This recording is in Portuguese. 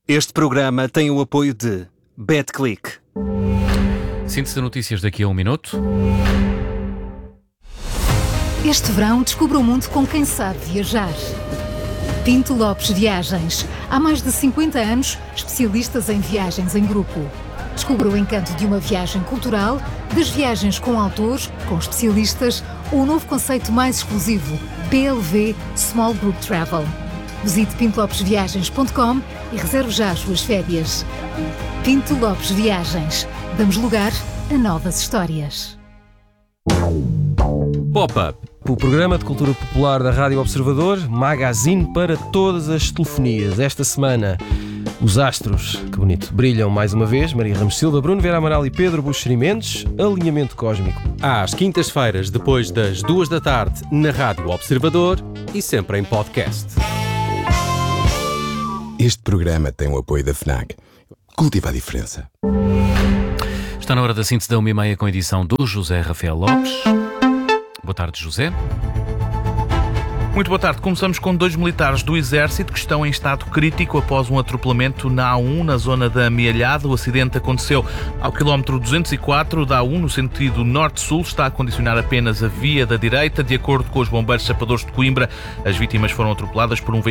Este programa tem o apoio de BetClick. Síntese de notícias daqui a um minuto. Este verão descubra o mundo com quem sabe viajar. Pinto Lopes Viagens. Há mais de 50 anos, especialistas em viagens em grupo. Descubra o encanto de uma viagem cultural, das viagens com autores, com especialistas, ou o novo conceito mais exclusivo, PLV Small Group Travel. Visite pintolopesviagens.com e reserve já as suas férias. Pinto Lopes Viagens. Damos lugar a novas histórias. Pop-up. O programa de cultura popular da Rádio Observador, magazine para todas as telefonias. Esta semana, os astros, que bonito, brilham mais uma vez. Maria Ramos Silva, Bruno Vera Amaral e Pedro Buxeri Mendes. Alinhamento cósmico. Às quintas-feiras, depois das 2 da tarde, na Rádio Observador e sempre em podcast. Este programa tem o apoio da FNAC. Cultiva a diferença. Está na hora da síntese da 1h30 com a edição do José Rafael Lopes. Boa tarde, José. Muito boa tarde. Começamos com 2 militares do Exército que estão em estado crítico após um atropelamento na A1, na zona da Amealhada. O acidente aconteceu ao quilómetro 204 da A1, no sentido norte-sul. Está a condicionar apenas a via da direita. De acordo com os bombeiros sapadores de Coimbra, as vítimas foram atropeladas por um veículo